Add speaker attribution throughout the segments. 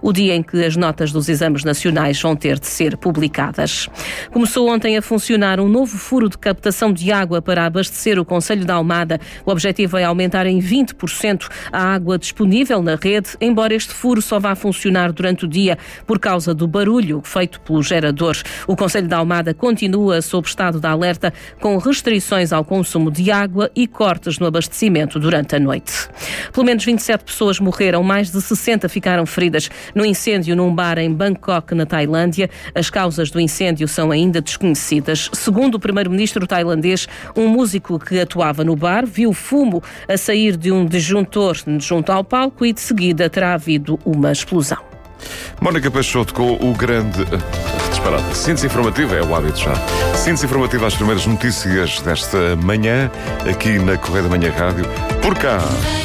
Speaker 1: o dia em que as notas dos exames nacionais vão ter de ser publicadas. Começou ontem a funcionar um novo furo de captação de água para abastecer o concelho da Almada. O objetivo é aumentar em 20% a água disponível na rede, embora este furo só vá funcionar durante o dia por causa do barulho feito pelo gerador. O concelho da Almada continua sob estado de alerta, com restrições ao consumo de água e cortes no abastecimento durante a noite. Pelo menos 27 pessoas morreram, mais de 60 ficaram feridas no incêndio num bar em Bangkok, na Tailândia. As causas do incêndio são ainda desconhecidas. Segundo o primeiro-ministro tailandês, um músico que atuava no bar viu fumo a sair de um disjuntor junto ao palco e de seguida terá havido uma explosão.
Speaker 2: Mónica Peixoto com o grande... disparate. Síntese informativa, é o hábito já. Síntese informativa às primeiras notícias desta manhã, aqui na Correio da Manhã Rádio. Por cá.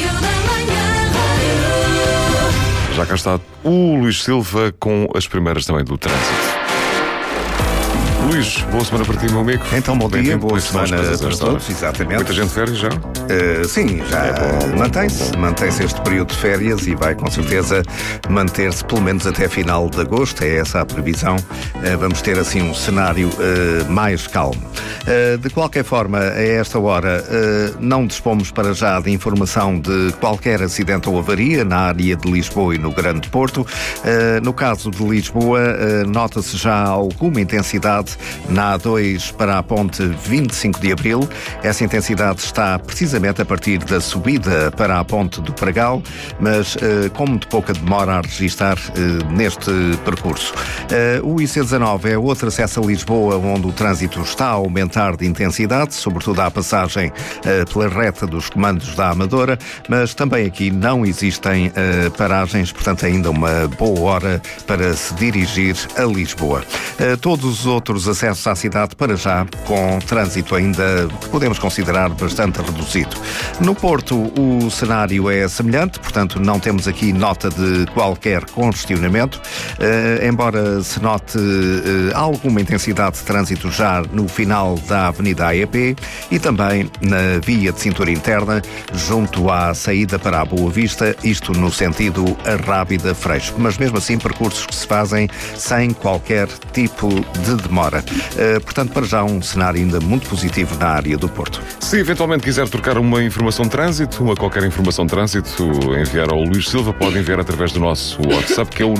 Speaker 2: Já cá está o Luís Silva com as primeiras também do trânsito. Luís, boa semana para ti, meu amigo.
Speaker 3: Então, bom dia, boa semana para todos, exatamente.
Speaker 2: Muita gente de férias já?
Speaker 3: Sim, já mantém-se este período de férias e vai com certeza manter-se pelo menos até final de agosto, é essa a previsão. Vamos ter assim um cenário mais calmo. De qualquer forma, a esta hora não dispomos para já de informação de qualquer acidente ou avaria na área de Lisboa e no Grande Porto. No caso de Lisboa, nota-se já alguma intensidade na A2 para a ponte 25 de Abril. Essa intensidade está precisamente a partir da subida para a ponte do Pragal, mas com muito pouca demora a registrar neste percurso. O IC19 é outro acesso a Lisboa onde o trânsito está a aumentar de intensidade, sobretudo à passagem pela reta dos comandos da Amadora, mas também aqui não existem paragens, portanto ainda uma boa hora para se dirigir a Lisboa. Todos os outros acessos à cidade para já com trânsito ainda que podemos considerar bastante reduzido. No Porto o cenário é semelhante, portanto não temos aqui nota de qualquer congestionamento, embora se note alguma intensidade de trânsito já no final da Avenida AEP e também na via de cintura interna junto à saída para a Boa Vista, isto no sentido Arrábida-Freixo, mas mesmo assim percursos que se fazem sem qualquer tipo de demora. Portanto, para já um cenário ainda muito positivo na área do Porto.
Speaker 2: Se eventualmente quiser trocar uma informação de trânsito, qualquer informação de trânsito, enviar ao Luís Silva, pode enviar através do nosso WhatsApp, que é o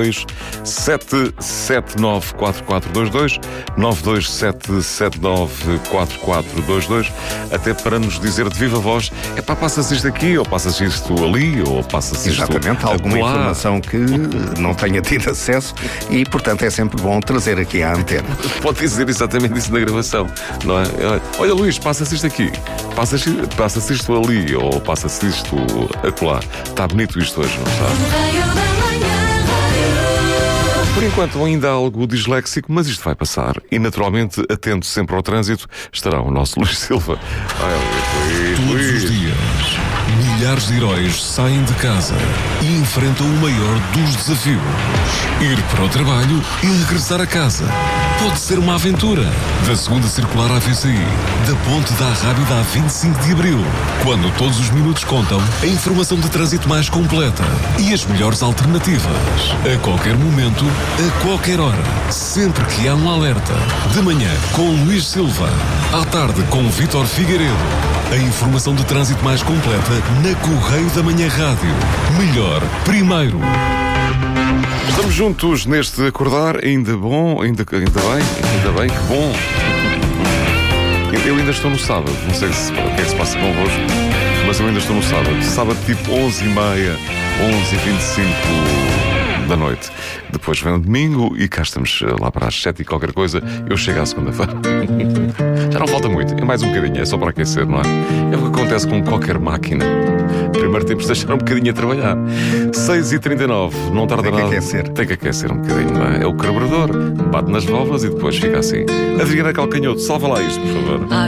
Speaker 2: 927794422, 927794422, até para nos dizer de viva voz, passa-se isto aqui, ou passa-se isto ali, ou passa-se isto...
Speaker 3: Exatamente, alguma informação que não tenha tido acesso e, portanto, é sempre bom trazer aqui à antena.
Speaker 2: Pode dizer exatamente isso na gravação, não é? Olha, Luís, passa-se isto aqui, passa-se isto ali, ou passa-se isto acolá. Está bonito isto hoje, não está? Por enquanto ainda há algo disléxico, mas isto vai passar. E naturalmente, atento sempre ao trânsito, estará o nosso Luís Silva.
Speaker 4: Todos os dias, milhares de heróis saem de casa e enfrentam o maior dos desafios. Ir para o trabalho e regressar a casa. Pode ser uma aventura. Da segunda circular à VCI, da ponte da Arrábida a 25 de Abril. Quando todos os minutos contam, a informação de trânsito mais completa e as melhores alternativas. A qualquer momento, a qualquer hora. Sempre que há um alerta. De manhã, com Luís Silva. À tarde, com Vítor Figueiredo. A informação de trânsito mais completa na Correio da Manhã Rádio. Melhor, primeiro.
Speaker 2: Estamos juntos neste acordar, ainda bem, que bom. Eu ainda estou no sábado, não sei o que é que se passa convosco, mas eu ainda estou no sábado. Sábado tipo 11h30, 11h25 da noite. Depois vem o domingo e cá estamos lá para as 7 e qualquer coisa, eu chego à segunda-feira. Já não falta muito, é mais um bocadinho, é só para aquecer, não é? É o que acontece com qualquer máquina. Primeiro temos de deixar um bocadinho a trabalhar. 6h39, não tarda nada. Tem que aquecer um bocadinho, não é? É o carburador, bate nas válvulas e depois fica assim. Adriana Calcanhoto, salva lá isto, por favor.